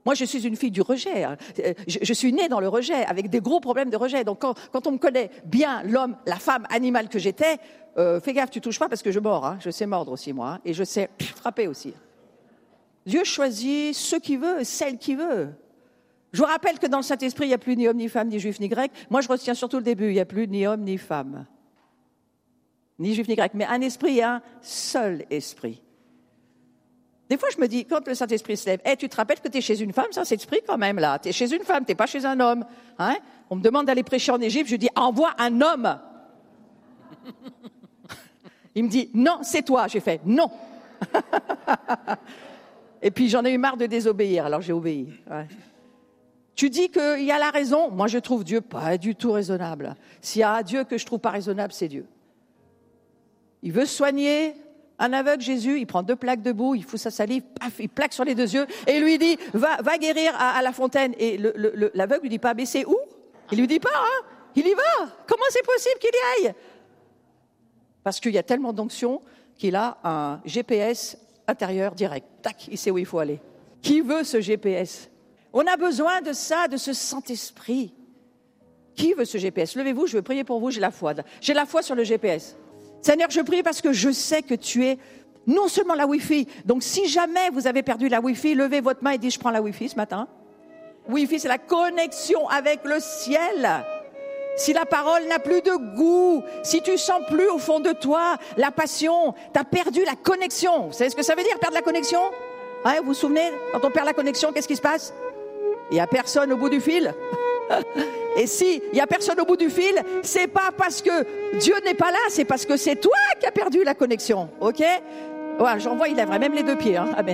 Moi, je suis une fille du rejet. Hein. Je suis née dans le rejet, avec des gros problèmes de rejet. Donc, quand on me connaît bien, l'homme, la femme, animal que j'étais, fais gaffe, tu touches pas parce que je mords. Hein. Je sais mordre aussi, moi. Hein. Et je sais frapper aussi. Dieu choisit ceux qu'il veut, celles qu'il veut. Je vous rappelle que dans le Saint-Esprit, il n'y a plus ni homme, ni femme, ni juif, ni grec. Moi, je retiens surtout le début. Il n'y a plus ni homme, ni femme. Ni juif, ni grec. Mais un esprit, un seul esprit. Des fois, je me dis, quand le Saint-Esprit se lève, tu te rappelles que tu es chez une femme, Saint-Esprit, quand même, là. Tu es chez une femme, tu n'es pas chez un homme. Hein? On me demande d'aller prêcher en Égypte, je dis, envoie un homme. Il me dit, non, c'est toi. J'ai fait, non. Et puis, j'en ai eu marre de désobéir, alors j'ai obéi. Ouais. Tu dis qu'il y a la raison. Moi, je trouve Dieu pas du tout raisonnable. S'il y a un Dieu que je trouve pas raisonnable, c'est Dieu. Il veut soigner un aveugle, Jésus, il prend 2 plaques de boue, il fout sa salive, paf, il plaque sur les 2 yeux, et lui dit, va guérir à la fontaine. Et l'aveugle lui dit pas, mais c'est où? Il lui dit pas, hein? Il y va. Comment c'est possible qu'il y aille? Parce qu'il y a tellement d'onction qu'il a un GPS intérieur direct. Tac, il sait où il faut aller. Qui veut ce GPS? On a besoin de ça, de ce Saint-Esprit. Qui veut ce GPS? Levez-vous, je veux prier pour vous, j'ai la foi. J'ai la foi sur le GPS. Seigneur, je prie parce que je sais que tu es non seulement la Wi-Fi. Donc, si jamais vous avez perdu la Wi-Fi, levez votre main et dites, je prends la Wi-Fi ce matin. Wi-Fi, c'est la connexion avec le ciel. Si la parole n'a plus de goût, si tu sens plus au fond de toi la passion, tu as perdu la connexion. Vous savez ce que ça veut dire, perdre la connexion? Ouais, vous vous souvenez, quand on perd la connexion, qu'est-ce qui se passe? Il n'y a personne au bout du fil. Et si il n'y a personne au bout du fil, c'est pas parce que Dieu n'est pas là, c'est parce que c'est toi qui as perdu la connexion. Ok? Voilà, j'en vois, il lèverait même les 2 pieds. Hein. Amen.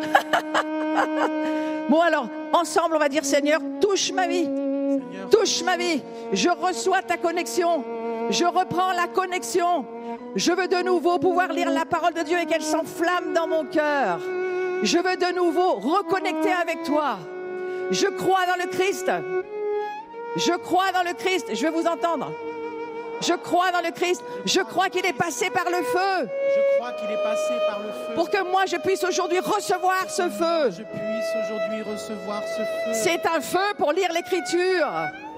Bon alors, ensemble, on va dire, Seigneur, touche ma vie. Seigneur. Touche ma vie. Je reçois ta connexion. Je reprends la connexion. Je veux de nouveau pouvoir lire la parole de Dieu et qu'elle s'enflamme dans mon cœur. Je veux de nouveau reconnecter avec toi. Je crois dans le Christ. Je crois dans le Christ. Je veux vous entendre. Je crois dans le Christ. Je crois qu'il est passé par le feu. Je crois qu'il est passé par le feu. Pour que moi je puisse aujourd'hui recevoir ce feu. Je puisse aujourd'hui recevoir ce feu. C'est un feu pour lire l'Écriture.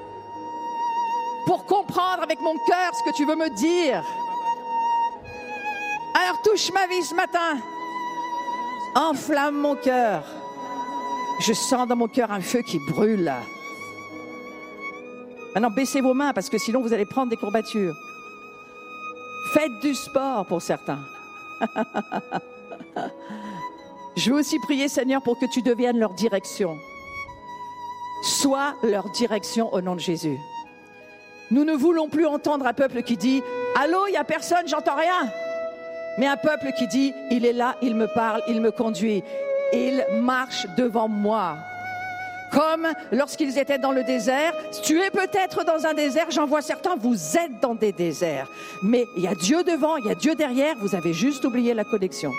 Pour comprendre avec mon cœur ce que tu veux me dire. Alors touche ma vie ce matin. Enflamme mon cœur. Je sens dans mon cœur un feu qui brûle. Maintenant, baissez vos mains parce que sinon vous allez prendre des courbatures. Faites du sport pour certains. Je veux aussi prier, Seigneur, pour que tu deviennes leur direction. Sois leur direction au nom de Jésus. Nous ne voulons plus entendre un peuple qui dit « Allô, il n'y a personne, j'entends rien ». Mais un peuple qui dit « Il est là, il me parle, il me conduit, il marche devant moi ». Comme lorsqu'ils étaient dans le désert, tu es peut-être dans un désert, j'en vois certains, vous êtes dans des déserts. Mais il y a Dieu devant, il y a Dieu derrière, vous avez juste oublié la connexion.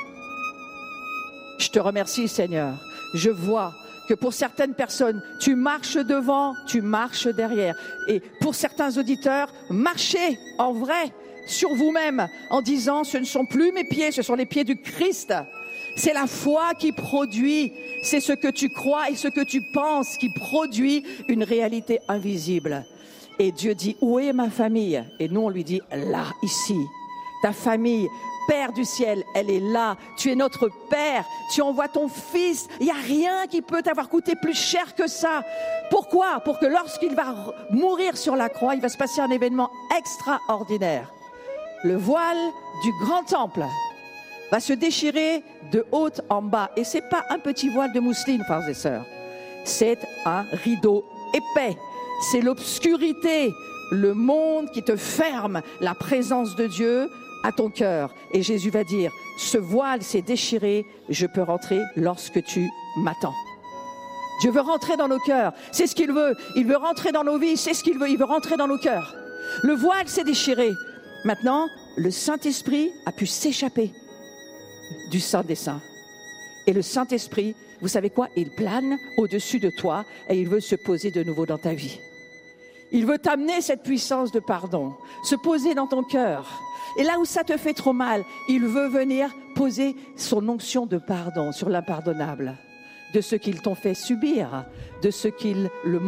Je te remercie, Seigneur. Je vois que pour certaines personnes, tu marches devant, tu marches derrière. Et pour certains auditeurs, marchez en vrai sur vous-même en disant, ce ne sont plus mes pieds, ce sont les pieds du Christ. C'est la foi qui produit, c'est ce que tu crois et ce que tu penses qui produit une réalité invisible. Et Dieu dit, où est ma famille? Et nous on lui dit, là, ici, ta famille, Père du ciel, elle est là, tu es notre Père, tu envoies ton Fils, il n'y a rien qui peut t'avoir coûté plus cher que ça. Pourquoi? Pour que lorsqu'il va mourir sur la croix, il va se passer un événement extraordinaire. Le voile du grand temple va se déchirer de haut en bas. Et c'est pas un petit voile de mousseline, frères et sœurs. C'est un rideau épais. C'est l'obscurité, le monde qui te ferme la présence de Dieu à ton cœur. Et Jésus va dire, ce voile s'est déchiré, je peux rentrer lorsque tu m'attends. Dieu veut rentrer dans nos cœurs, c'est ce qu'il veut. Il veut rentrer dans nos vies, c'est ce qu'il veut. Il veut rentrer dans nos cœurs. Le voile s'est déchiré. Maintenant, le Saint-Esprit a pu s'échapper du Saint des Saints. Et le Saint-Esprit, vous savez quoi? Il plane au-dessus de toi et il veut se poser de nouveau dans ta vie. Il veut t'amener cette puissance de pardon, se poser dans ton cœur. Et là où ça te fait trop mal, il veut venir poser son onction de pardon sur l'impardonnable. de ce qu'ils t'ont fait subir, de ce le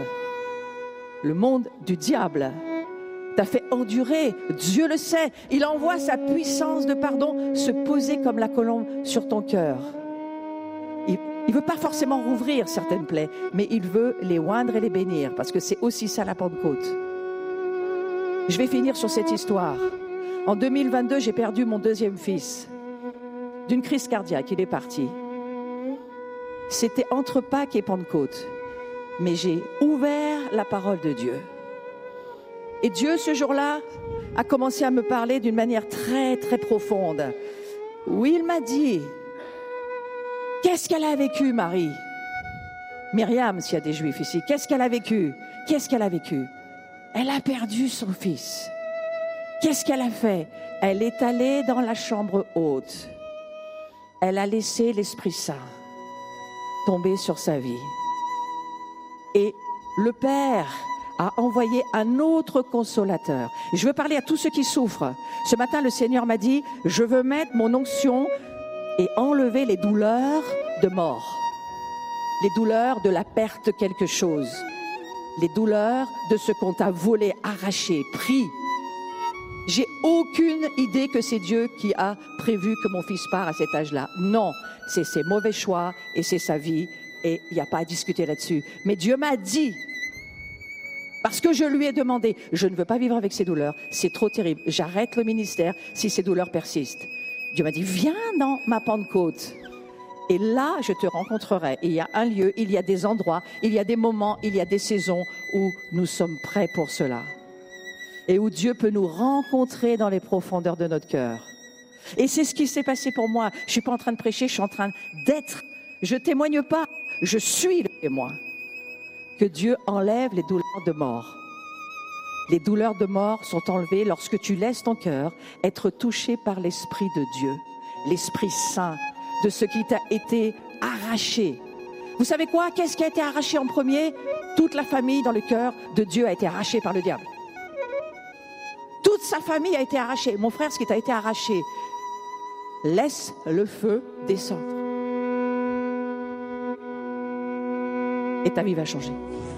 monde du diable, t'a fait endurer. Dieu le sait, il envoie sa puissance de pardon se poser comme la colombe sur ton cœur. Il ne veut pas forcément rouvrir certaines plaies, mais il veut les oindre et les bénir, parce que c'est aussi ça la Pentecôte. Je vais finir sur cette histoire. En 2022, j'ai perdu mon deuxième fils. D'une crise cardiaque, il est parti. C'était entre Pâques et Pentecôte, mais j'ai ouvert la parole de Dieu. Et Dieu, ce jour-là, a commencé à me parler d'une manière très, très profonde. Où il m'a dit, qu'est-ce qu'elle a vécu, Marie? Myriam, s'il y a des Juifs ici, qu'est-ce qu'elle a vécu? Qu'est-ce qu'elle a vécu? Elle a perdu son fils. Qu'est-ce qu'elle a fait? Elle est allée dans la chambre haute. Elle a laissé l'Esprit Saint tomber sur sa vie. Et le Père a envoyé un autre consolateur. Et je veux parler à tous ceux qui souffrent. Ce matin, le Seigneur m'a dit, je veux mettre mon onction et enlever les douleurs de mort. Les douleurs de la perte de quelque chose. Les douleurs de ce qu'on t'a volé, arraché, pris. J'ai aucune idée que c'est Dieu qui a prévu que mon fils part à cet âge-là. Non, c'est ses mauvais choix et c'est sa vie et il n'y a pas à discuter là-dessus. Mais Dieu m'a dit, parce que je lui ai demandé, je ne veux pas vivre avec ces douleurs, c'est trop terrible, j'arrête le ministère si ces douleurs persistent. Dieu m'a dit, viens dans ma Pentecôte. Et là, je te rencontrerai. Et il y a un lieu, il y a des endroits, il y a des moments, il y a des saisons où nous sommes prêts pour cela. Et où Dieu peut nous rencontrer dans les profondeurs de notre cœur. Et c'est ce qui s'est passé pour moi. Je ne suis pas en train de prêcher, je suis en train d'être. Je ne témoigne pas, je suis le témoin. Que Dieu enlève les douleurs de mort. Les douleurs de mort sont enlevées lorsque tu laisses ton cœur être touché par l'Esprit de Dieu, l'Esprit Saint, de ce qui t'a été arraché. Vous savez quoi? Qu'est-ce qui a été arraché en premier? Toute la famille dans le cœur de Dieu a été arrachée par le diable. Toute sa famille a été arrachée. Mon frère, ce qui t'a été arraché, laisse le feu descendre. Et ta vie va changer.